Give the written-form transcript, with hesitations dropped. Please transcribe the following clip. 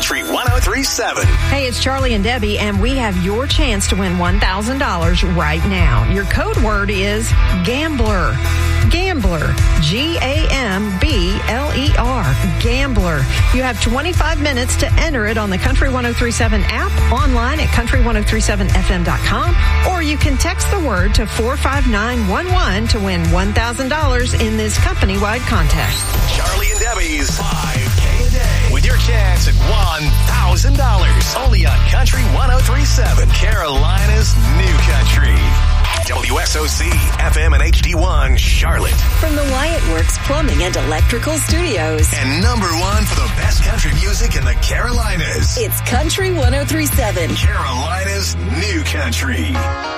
Country 103.7. Hey, it's Charlie and Debbie, and we have your chance to win $1,000 right now. Your code word is GAMBLER. Gambler. Gambler. Gambler. You have 25 minutes to enter it on the Country 103.7 app, online at country1037fm.com, or you can text the word to 45911 to win $1,000 in this company-wide contest. Charlie and Debbie's 5K a day with your chance at $1,000. Only on Country 103.7, Carolina's New Country. WSOC, FM and HD1, Charlotte. From the Wyatt Works Plumbing and Electrical Studios. And number one for the best country music in the Carolinas. It's Country 103.7, Carolina's New Country.